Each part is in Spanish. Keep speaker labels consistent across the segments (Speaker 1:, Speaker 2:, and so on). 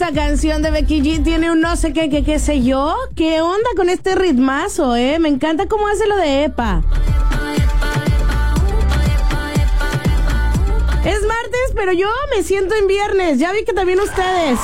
Speaker 1: Esta canción de Becky G tiene un no sé qué sé yo. ¿Qué onda con este ritmazo, Me encanta cómo hace lo de EPA. Es martes, pero yo me siento en viernes. Ya vi que también ustedes.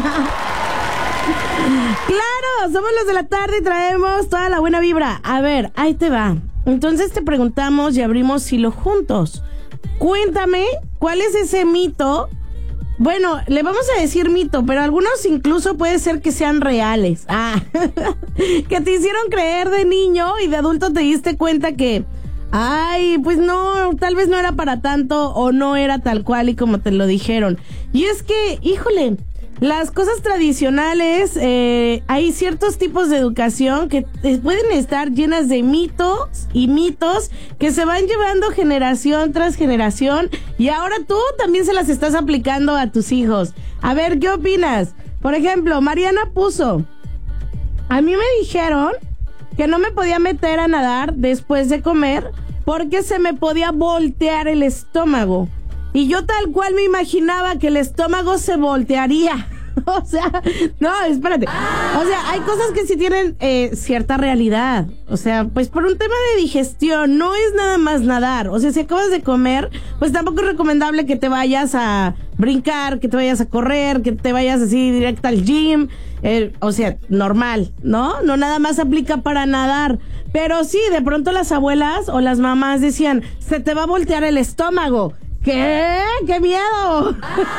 Speaker 1: Claro, somos los de la tarde y traemos toda la buena vibra. A ver, ahí te va. Entonces te preguntamos y abrimos hilo juntos. Cuéntame, ¿cuál es ese mito? Bueno, le vamos a decir mito, pero algunos incluso puede ser que sean reales. Que te hicieron creer de niño y de adulto te diste cuenta que... Ay, pues no, tal vez no era para tanto o no era tal cual y como te lo dijeron. Y es que, híjole, las cosas tradicionales, hay ciertos tipos de educación que pueden estar llenas de mitos y mitos que se van llevando generación tras generación y ahora tú también se las estás aplicando a tus hijos. A ver, ¿qué opinas? Por ejemplo, Mariana puso, a mí me dijeron que no me podía meter a nadar después de comer porque se me podía voltear el estómago. Y yo tal cual me imaginaba que el estómago se voltearía. O sea, no, espérate. O sea, hay cosas que sí tienen cierta realidad. O sea, pues por un tema de digestión, no es nada más nadar. O sea, si acabas de comer, pues tampoco es recomendable que te vayas a brincar, que te vayas a correr, que te vayas así directo al gym. O sea, normal, ¿no? No nada más aplica para nadar. Pero sí, de pronto las abuelas o las mamás decían, se te va a voltear el estómago. ¿Qué? ¡Qué miedo!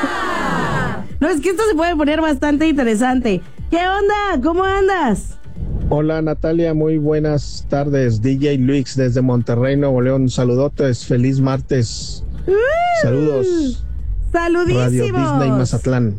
Speaker 1: No, es que esto se puede poner bastante interesante. ¿Qué onda? ¿Cómo andas?
Speaker 2: Hola Natalia, muy buenas tardes. DJ Luis desde Monterrey, Nuevo León. Saludotes, feliz martes. Saludos.
Speaker 1: Saludísimos.
Speaker 2: Radio Disney Mazatlán.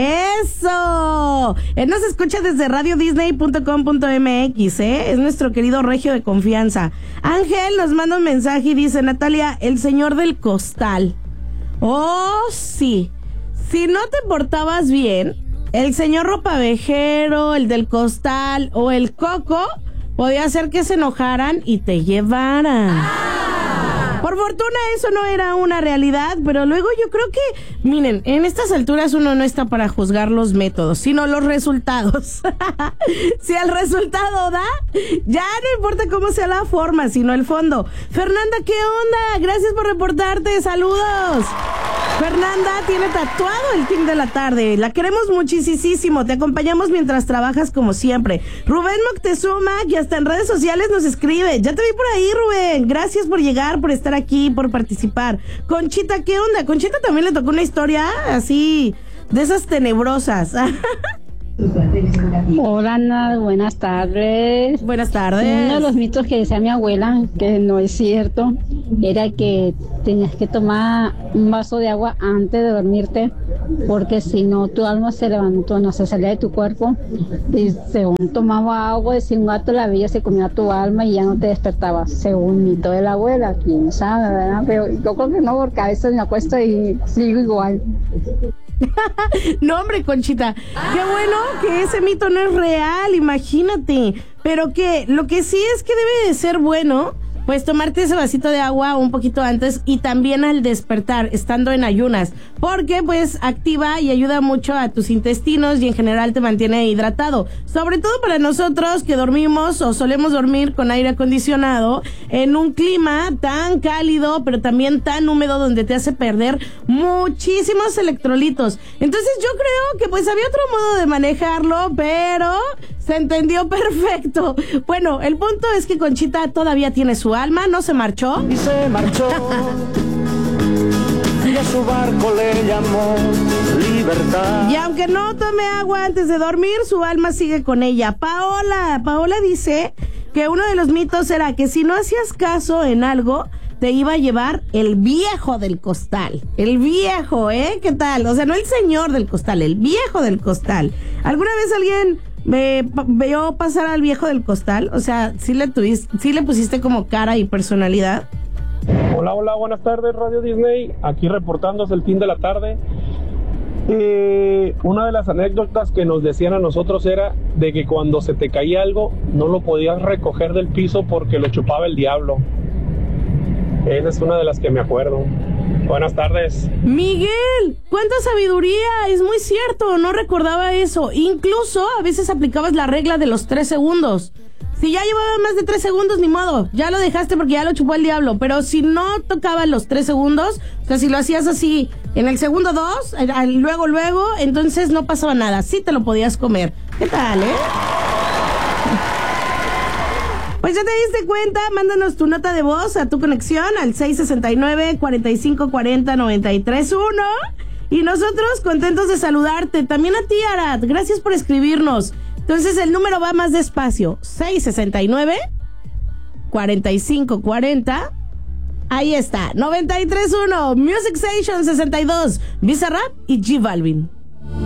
Speaker 1: ¡Eso! Nos escucha desde radiodisney.com.mx, Es nuestro querido regio de confianza. Ángel nos manda un mensaje y dice, Natalia, el señor del costal. ¡Oh, sí! Si no te portabas bien, el señor ropavejero, el del costal o el coco podía hacer que se enojaran y te llevaran. Por fortuna eso no era una realidad, pero luego yo creo que, miren, en estas alturas uno no está para juzgar los métodos, sino los resultados. Si el resultado da, ya no importa cómo sea la forma, sino el fondo. Fernanda, ¿qué onda? Gracias por reportarte, saludos. Fernanda tiene tatuado el team de la tarde, la queremos muchísimo, te acompañamos mientras trabajas como siempre. Rubén Moctezuma, que hasta en redes sociales nos escribe, ya te vi por ahí, Rubén, gracias por llegar, por estar aquí, por participar. Conchita, ¿qué onda? Conchita también le tocó una historia así, de esas tenebrosas.
Speaker 3: Hola, Ana, buenas tardes.
Speaker 1: Buenas tardes.
Speaker 3: Uno de los mitos que decía mi abuela, que no es cierto, era que tenías que tomar un vaso de agua antes de dormirte, porque si no tu alma se levantó, no se salía de tu cuerpo, y según tomaba agua, si un gato la veía se comía tu alma y ya no te despertabas, según mito de la abuela, quién sabe, ¿verdad? Pero yo creo que no, porque a veces me acuesto y sigo igual.
Speaker 1: No, hombre, Conchita, qué bueno que ese mito no es real, imagínate. Pero que lo que sí es que debe de ser bueno, pues tomarte ese vasito de agua un poquito antes y también al despertar, estando en ayunas, porque pues activa y ayuda mucho a tus intestinos y en general te mantiene hidratado, sobre todo para nosotros que dormimos o solemos dormir con aire acondicionado en un clima tan cálido pero también tan húmedo donde te hace perder muchísimos electrolitos. Entonces yo creo que pues había otro modo de manejarlo, pero se entendió perfecto. Bueno, el punto es que Conchita todavía tiene su alma, no se marchó.
Speaker 4: Y se marchó. Y a su barco le llamó libertad.
Speaker 1: Y aunque no tome agua antes de dormir, su alma sigue con ella. Paola dice que uno de los mitos era que si no hacías caso en algo, te iba a llevar el viejo del costal. El viejo, ¿qué tal? O sea, no el señor del costal, el viejo del costal. ¿Alguna vez alguien veo pasar al viejo del costal? O sea, ¿sí le pusiste como cara y personalidad?
Speaker 5: Hola, buenas tardes, Radio Disney, aquí reportándose el fin de la tarde. Una de las anécdotas que nos decían a nosotros era de que cuando se te caía algo, no lo podías recoger del piso porque lo chupaba el diablo. Esa es una de las que me acuerdo. Buenas tardes.
Speaker 1: Miguel, cuánta sabiduría, es muy cierto, no recordaba eso. Incluso a veces aplicabas la regla de los 3 segundos. Si ya llevaba más de 3 segundos, ni modo, ya lo dejaste porque ya lo chupó el diablo. Pero si no tocaban los 3 segundos, o sea, si lo hacías así en el segundo 2, luego, entonces no pasaba nada, sí te lo podías comer. ¿Qué tal, Pues ya te diste cuenta, mándanos tu nota de voz a tu conexión al 669-4540-931 y nosotros contentos de saludarte. También a ti, Arad, gracias por escribirnos. Entonces el número va más despacio, 669-4540, ahí está, 931, Music Station 62, Bizarrap y G Balvin.